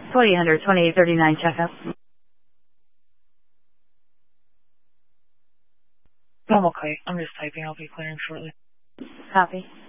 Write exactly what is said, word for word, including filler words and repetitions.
twenty hundred, twenty-eight thirty-nine checkup. I'm okay. I'm just typing. I'll be clearing shortly. Copy.